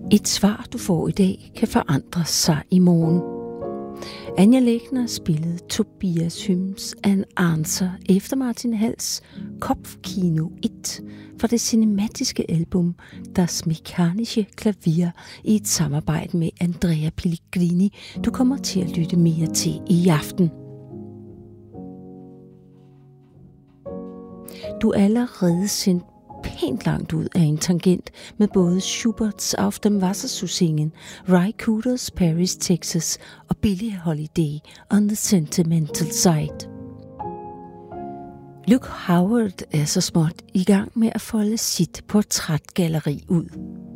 Et svar, du får i dag, kan forandre sig i morgen. Anja Läckner spillede Tobias Hymns An Answer efter Martin Halls Kopfkino 1 fra det cinematiske album Das Mechanische Klavier i et samarbejde med Andrea Pellegrini, du kommer til at lytte mere til i aften. Du er allerede sendt pænt langt ud af en tangent med både Schuberts Auf dem Wasser zu singen, Ry Cooters Paris, Texas og Billie Holiday on the Sentimental Side. Luke Howard er så småt i gang med at folde sit portrætgalleri ud.